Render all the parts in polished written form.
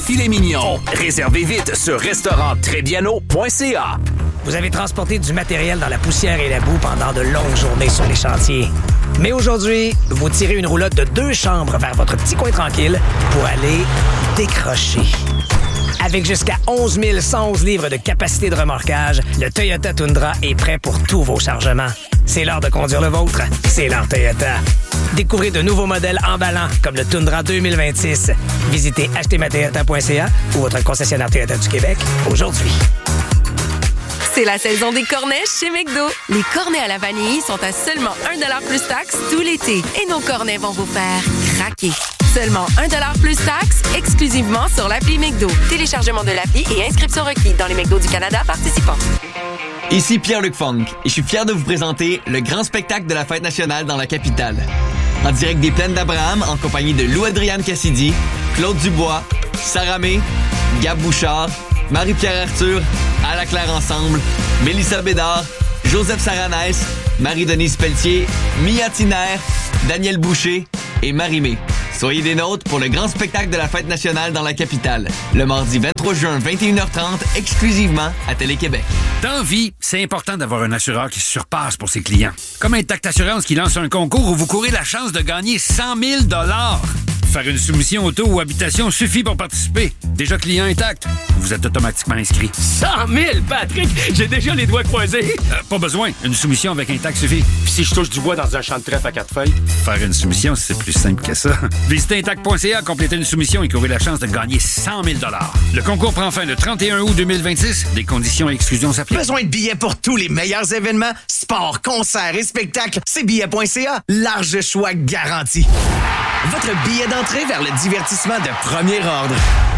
Filet mignon. Réservez vite sur restauranttrediano.ca. Vous avez transporté du matériel dans la poussière et la boue pendant de longues journées sur les chantiers. Mais aujourd'hui, vous tirez une roulotte de 2 chambres vers votre petit coin tranquille pour aller décrocher. Avec jusqu'à 11 111 livres de capacité de remorquage, le Toyota Tundra est prêt pour tous vos chargements. C'est l'heure de conduire le vôtre. C'est l'heure Toyota. Découvrez de nouveaux modèles emballants comme le Tundra 2026. Visitez achetezmatoyota.ca ou votre concessionnaire Toyota du Québec aujourd'hui. C'est la saison des cornets chez McDo. Les cornets à la vanille sont à seulement 1$ plus taxe tout l'été. Et nos cornets vont vous faire craquer. Seulement 1$ plus taxe, exclusivement sur l'appli McDo. Téléchargement de l'appli et inscription requis dans les McDo du Canada participants. Ici Pierre-Luc Funk et je suis fier de vous présenter le grand spectacle de la Fête nationale dans la capitale. En direct des Plaines d'Abraham, en compagnie de Lou-Adrienne Cassidy, Claude Dubois, Sarah May, Gab Bouchard, Marie-Pierre Arthur, Ala Claire Ensemble, Mélissa Bédard, Joseph Saranès, Marie-Denise Pelletier, Mia Tiner, Daniel Boucher et Marie-Mé. Soyez des nôtres pour le grand spectacle de la Fête nationale dans la capitale, le mardi 23 juin, 21h30, exclusivement à Télé-Québec. Dans la vie, c'est important d'avoir un assureur qui se surpasse pour ses clients. Comme Intact Assurance qui lance un concours où vous courez la chance de gagner 100 000 $. Faire une soumission auto ou habitation suffit pour participer. Déjà client Intact, vous êtes automatiquement inscrit. 100 000, Patrick! J'ai déjà les doigts croisés. Pas besoin. Une soumission avec Intact suffit. Puis si je touche du bois dans un champ de trèfle à 4 feuilles? Faire une soumission, c'est plus simple que ça. Visitez Intact.ca, complétez une soumission et courez la chance de gagner 100 000 $. Le concours prend fin le 31 août 2026. Des conditions et exclusions s'appliquent. Besoin de billets pour tous les meilleurs événements, sports, concerts et spectacles? C'est billets.ca. Large choix garanti. Votre billet d'entrée vers le divertissement de premier ordre.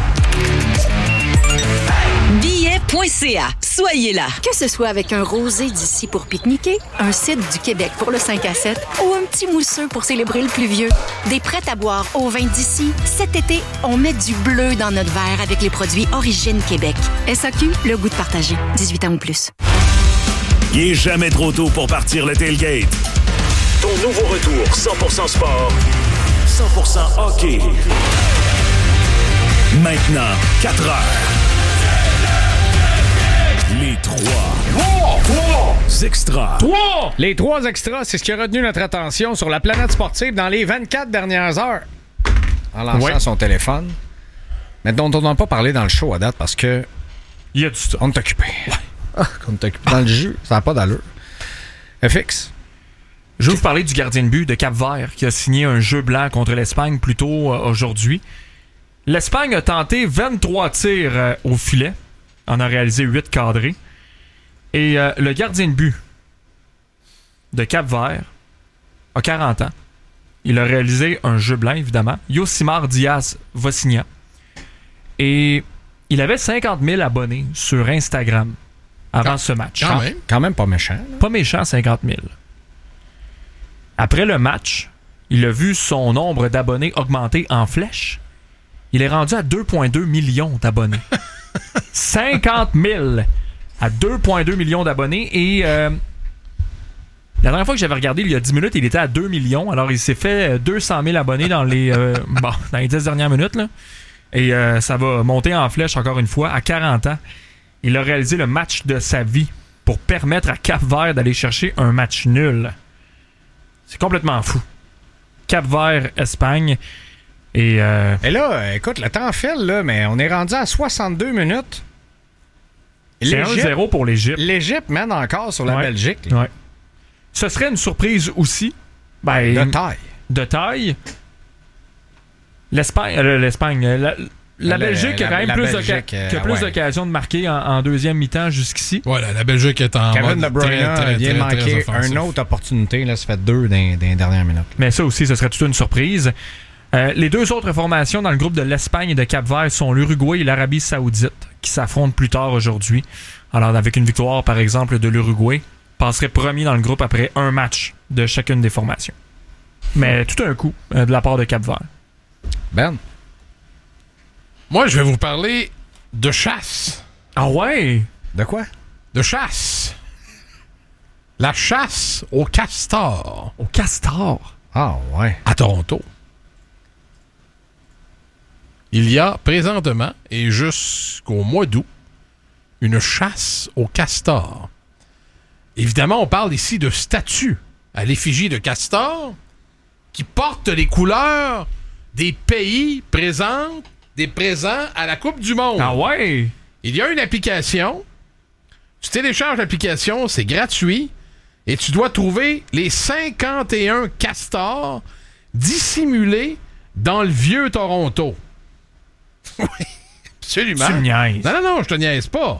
Billets.ca. Soyez là. Que ce soit avec un rosé d'ici pour pique-niquer, un cidre du Québec pour le 5 à 7 ou un petit mousseux pour célébrer le pluvieux, des prêts à boire au vin d'ici, cet été, on met du bleu dans notre verre avec les produits Origine Québec. SAQ, le goût de partager. 18 ans ou plus. Il est jamais trop tôt pour partir le tailgate. Ton nouveau retour 100% sport, 100% hockey. Maintenant, 4 heures. Les 3 extras. Les 3 extras, c'est ce qui a retenu notre attention sur la planète sportive dans les 24 dernières heures. En lançant son téléphone. Mais dont on n'a pas parlé dans le show à date parce que... Il y a du stuff. On est occupé. On est occupé dans le jeu. Ça n'a pas d'allure. FX. Je vais vous parler du gardien de but de Cap-Vert qui a signé un jeu blanc contre l'Espagne plus tôt aujourd'hui. L'Espagne a tenté 23 tirs au filet. En a réalisé 8 cadrés. Et le gardien de but de Cap-Vert a 40 ans. Il a réalisé un jeu blanc, évidemment. Yosimar Diaz Vosinha. Et il avait 50 000 abonnés sur Instagram avant ce match. Quand même pas méchant. Là. Pas méchant, 50 000. Après le match, il a vu son nombre d'abonnés augmenter en flèche. Il est rendu à 2,2 millions d'abonnés. 50 000 à 2,2 millions d'abonnés. Et la dernière fois que j'avais regardé, il y a 10 minutes, il était à 2 millions. Alors, il s'est fait 200 000 abonnés dans les 10 dernières minutes. Là. Et ça va monter en flèche encore une fois. À 40 ans, il a réalisé le match de sa vie pour permettre à Cap-Vert d'aller chercher un match nul. C'est complètement fou. Cap-Vert, Espagne. Et là, écoute, le temps file, là, mais on est rendu à 62 minutes. C'est 1-0 pour l'Égypte. L'Égypte mène encore sur la Belgique. Ouais. Ce serait une surprise aussi. De taille. De taille. L'Espagne. La Belgique a quand même plus d'occasions de marquer en deuxième mi-temps jusqu'ici. Voilà, la Belgique est en Kevin mode De Bruyne vient de manquer une autre opportunité. Là, ça fait 2 dans les dernières minutes. Mais ça aussi, ce serait toute une surprise. Les 2 autres formations dans le groupe de l'Espagne et de Cap-Vert sont l'Uruguay et l'Arabie Saoudite qui s'affrontent plus tard aujourd'hui. Alors, avec une victoire, par exemple, de l'Uruguay, passerait premier dans le groupe après un match de chacune des formations. Mais tout un coup de la part de Cap-Vert. Ben? Moi, je vais vous parler de chasse. Ah ouais? De quoi? De chasse. La chasse au castor. Au castor? Ah ouais. À Toronto. il y a présentement, et jusqu'au mois d'août, une chasse au castor. Évidemment, on parle ici de statues à l'effigie de castor qui portent les couleurs des pays présents à la Coupe du Monde. Ah ouais? Il y a une application. Tu télécharges l'application, c'est gratuit. Et tu dois trouver les 51 castors dissimulés dans le vieux Toronto. Oui, absolument. Tu me niaises. Non, je te niaise pas.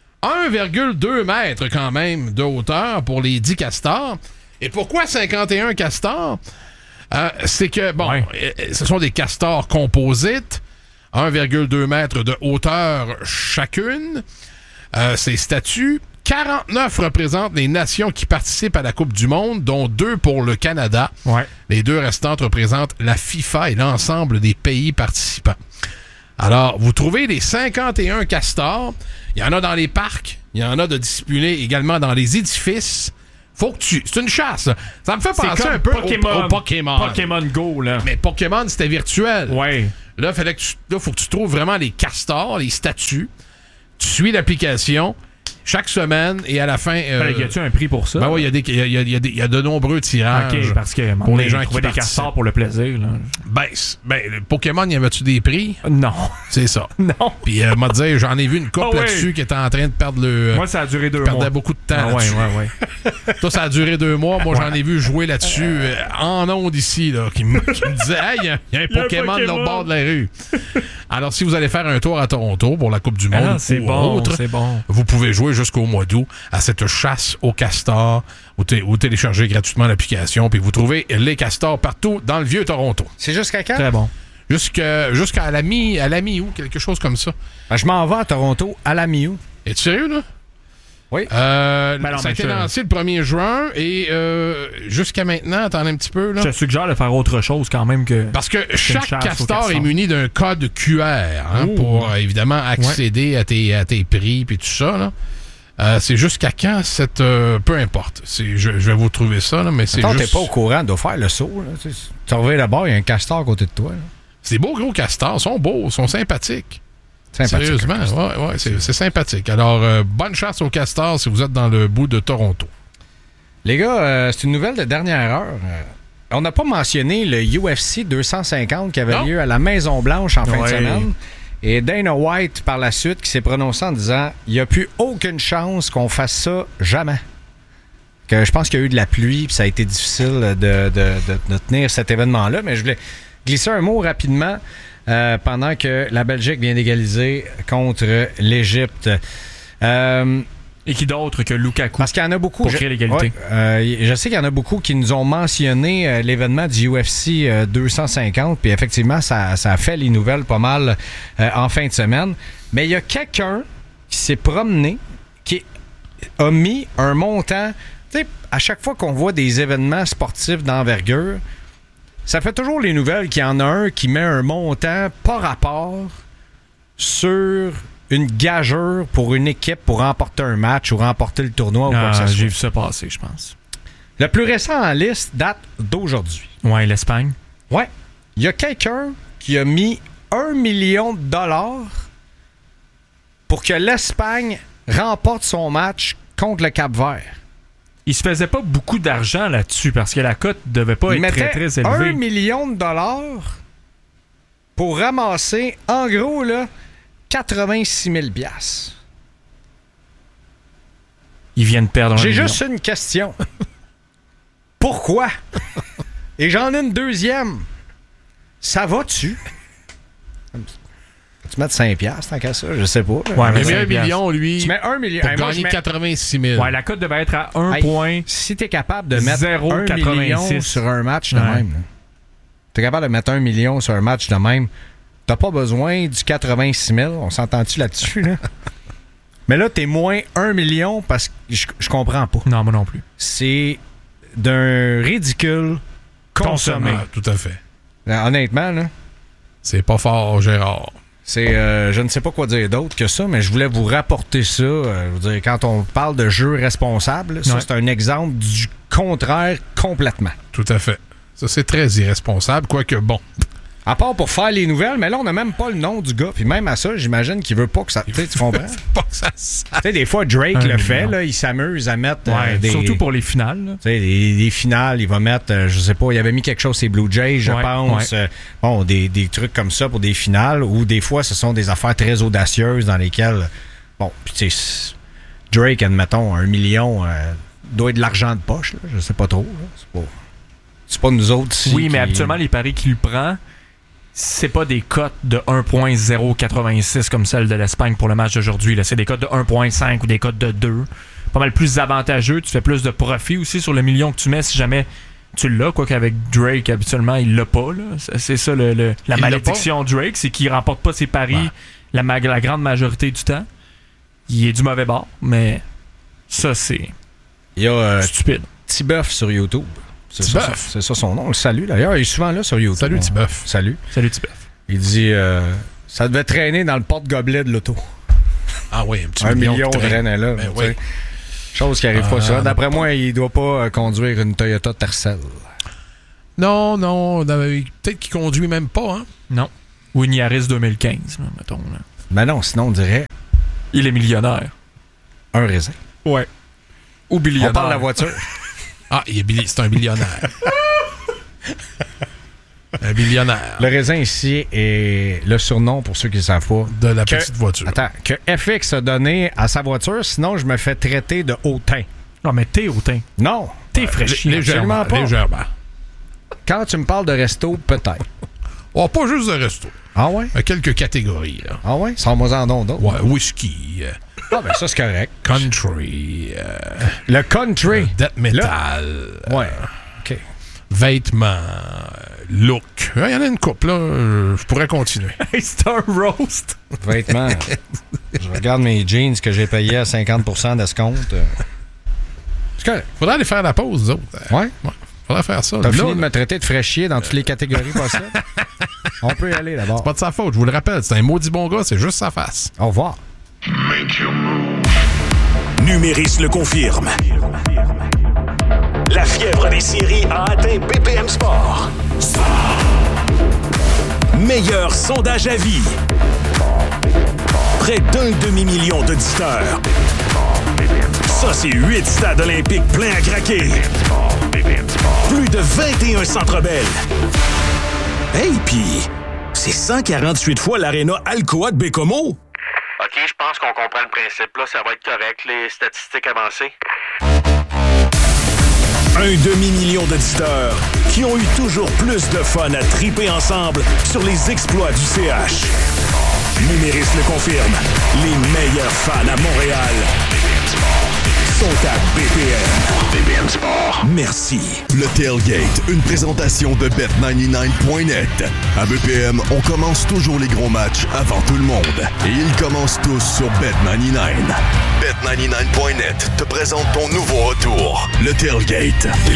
1,2 mètres quand même de hauteur pour les 10 castors. Et pourquoi 51 castors? C'est que, ce sont des castors composites, 1,2 mètres de hauteur chacune. Ces statues, 49 représentent les nations qui participent à la Coupe du Monde, dont 2 pour le Canada. Ouais. Les 2 restantes représentent la FIFA et l'ensemble des pays participants. Alors, vous trouvez les 51 castors. Il y en a dans les parcs. Il y en a de dissimulés également dans les édifices. Faut que c'est une chasse. Ça me fait penser un peu au Pokémon. Pokémon Go, là. Mais Pokémon, c'était virtuel. Ouais. Là, faut que tu trouves vraiment les castors, les statues. Tu suis l'application chaque semaine et à la fin... y a-tu un prix pour ça? Ben oui, il y a de nombreux tirages. OK, parce que pour les gens qui trouver des castors pour le plaisir. Là. Le Pokémon, y avait-tu des prix? Non. C'est ça. Non. Puis, m'a dit, j'en ai vu une couple là-dessus qui était en train de perdre le... Moi, ça a duré 2 mois. Perdait beaucoup de temps là-dessus. Ouais. Toi, ça a duré 2 mois. Moi, j'en ai vu jouer là-dessus en ondes ici, là, qui me disait, hey, il y a un Pokémon de l'autre bord de la rue. Alors, si vous allez faire un tour à Toronto pour la Coupe du Monde c'est bon. Vous pouvez jouer jusqu'au mois d'août à cette chasse aux castors. Vous téléchargez gratuitement l'application puis vous trouvez les castors partout dans le vieux Toronto. C'est jusqu'à quand? Très bon. Jusqu'à la mi-août, quelque chose comme ça. Je m'en vais à Toronto à la mi-août. Es-tu sérieux, là? Oui. Ça a été lancé le 1er juin et jusqu'à maintenant, attendez un petit peu. Là. Je te suggère de faire autre chose quand même que... Parce que chaque castor est muni d'un code QR pour évidemment accéder à tes prix et tout ça. Là. C'est jusqu'à quand cette... peu importe. Je vais vous trouver ça, là, mais c'est juste... t'es pas au courant de faire le saut. Là. Tu reviens là-bas, il y a un castor à côté de toi. Là. C'est des beaux gros castors. Ils sont beaux, ils sont sympathiques. Sérieusement, c'est sympathique. Alors, bonne chasse aux castors si vous êtes dans le bout de Toronto. Les gars, c'est une nouvelle de dernière heure. On n'a pas mentionné le UFC 250 qui avait lieu à la Maison-Blanche en fin de semaine. Et Dana White, par la suite, qui s'est prononcé en disant « Il n'y a plus aucune chance qu'on fasse ça jamais. » Que je pense qu'il y a eu de la pluie et ça a été difficile de tenir cet événement-là. Mais je voulais glisser un mot rapidement pendant que la Belgique vient d'égaliser contre l'Égypte. Et qui d'autre que Lukaku? Parce qu'il y en a beaucoup. Pour créer l'égalité. Je sais qu'il y en a beaucoup qui nous ont mentionné l'événement du UFC 250. Puis effectivement, ça a fait les nouvelles pas mal en fin de semaine. Mais il y a quelqu'un qui s'est promené, qui a mis un montant. Tu sais, à chaque fois qu'on voit des événements sportifs d'envergure, ça fait toujours les nouvelles qu'il y en a un qui met un montant par rapport sur une gageure pour une équipe pour remporter un match ou remporter le tournoi ou quoi que ce soit. J'ai vu ça passer, je pense. Le plus récent en liste date d'aujourd'hui. Ouais, l'Espagne. Ouais. Il y a quelqu'un qui a mis $1 million pour que l'Espagne remporte son match contre le Cap-Vert. Il se faisait pas beaucoup d'argent là-dessus parce que la cote devait pas être très, très élevée. $1 million pour ramasser, en gros, là, 86 000 $. Ils viennent perdre un J'ai million. juste une question. Pourquoi? Et j'en ai une deuxième. Ça va-tu? Tu mets 5 $, tant qu'à ça, je sais pas. Ouais, mais 1 million, lui, tu mets 1 million pour gagner 86 000. Ouais, la cote devait être à 1 point. Si t'es capable de mettre 1 86 million sur un match de même, t'es capable de mettre 1 million sur un match de même, t'as pas besoin du 86 000. On s'entend-tu là-dessus, là? Mais là, t'es moins 1 million parce que je comprends pas. Non, moi non plus. C'est d'un ridicule consommé. Ah, tout à fait. Honnêtement, là. C'est pas fort, Gérard. C'est, je ne sais pas quoi dire d'autre que ça, mais je voulais vous rapporter ça. Je veux dire, quand on parle de jeu responsable, ça, c'est un exemple du contraire complètement. Tout à fait. Ça, c'est très irresponsable, quoique bon. À part pour faire les nouvelles, mais là, on n'a même pas le nom du gars. Puis même à ça, j'imagine qu'il veut pas que ça... Tu comprends? Pas que ça sache. Tu sais, des fois, Drake le fait, là, il s'amuse à mettre des... Surtout pour les finales. Tu sais, des finales, il va mettre, je sais pas, il avait mis quelque chose, c'est Blue Jays, je pense. Ouais. Bon, des trucs comme ça pour des finales, ou des fois, ce sont des affaires très audacieuses dans lesquelles... Bon, puis tu sais, Drake, admettons, 1 million, doit être de l'argent de poche, là, je sais pas trop. Là. C'est pas nous autres ici. Oui, mais habituellement, les paris qu'il prend... c'est pas des cotes de 1.086 comme celle de l'Espagne pour le match d'aujourd'hui. Là. C'est des cotes de 1.5 ou des cotes de 2. Pas mal plus avantageux. Tu fais plus de profit aussi sur le million que tu mets si jamais tu l'as. Quoi qu'avec Drake, habituellement, il l'a pas. Là. C'est ça la malédiction Drake, c'est qu'il remporte pas ses paris la grande majorité du temps. Il est du mauvais bord, mais ça, c'est stupide. Tibeuf sur YouTube. C'est ça son nom. On le salue d'ailleurs. Il est souvent là sur YouTube. Salut Tibeuf. Salut. Salut Tibeuf. Il dit ça devait traîner dans le porte-gobelet de l'auto. Ah oui, un petit 1 million traînait là. Ben oui. Chose qui n'arrive pas ça. D'après moi, il doit pas conduire une Toyota Tercel. Non. Peut-être qu'il conduit même pas, hein? Non. Ou une Yaris 2015, là, mettons. Là. Ben non, sinon on dirait... Il est millionnaire. Un raisin. Ouais. Ou billionnaire. On parle de la voiture. Ah, c'est un billionnaire. Un billionnaire. Le raisin ici est le surnom, pour ceux qui ne savent pas, de la petite voiture. Attends, que FX a donné à sa voiture, sinon je me fais traiter de hautain. Non, mais t'es hautain. Non. T'es fraîchi. Légèrement pas. Légèrement. Quand tu me parles de resto, peut-être. Oh, pas juste de resto. Ah ouais? Quelques catégories, là. Ah ouais? Sans-moi en don d'autres. Ouais, whisky. Ah, ben ça, c'est correct. Country. Le country. Death metal. Ouais. OK. Vêtements. Look. Il y en a une couple, là. Je pourrais continuer. Star Roast. Vêtements. Je regarde mes jeans que j'ai payés à 50% d'escompte. C'est correct. Faudrait aller faire la pause, nous autres. Ouais? Faudrait faire ça. T'as fini de me traiter de fraîchier dans toutes les catégories possibles? On peut y aller d'abord. C'est pas de sa faute, je vous le rappelle. C'est un maudit bon gars, c'est juste sa face. Au revoir. Numéris le confirme. La fièvre des séries a atteint BPM Sport. Meilleur sondage à vie. Près d'1 demi-million d'auditeurs. Ça, c'est 8 stades olympiques pleins à craquer. Plus de 21 Centre Bell. Hey, pis c'est 148 fois l'aréna Alcoa de Bécomo. OK, je pense qu'on comprend le principe. Là, ça va être correct, les statistiques avancées. 1 demi-million d'auditeurs qui ont eu toujours plus de fun à triper ensemble sur les exploits du CH. Numéris le confirme. Les meilleurs fans à Montréal sont à BPM. BPM Sport. Merci. Le Tailgate, une présentation de Bet99.net. À BPM, on commence toujours les gros matchs avant tout le monde. Et ils commencent tous sur Bet99. Bet99.net te présente ton nouveau retour. Le Tailgate,